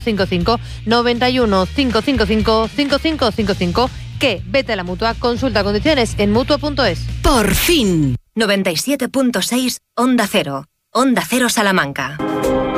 55 91 555 5555. Que vete a la Mutua, consulta condiciones en Mutua.es. Por fin. 97.6 Onda Cero. Onda Cero Salamanca.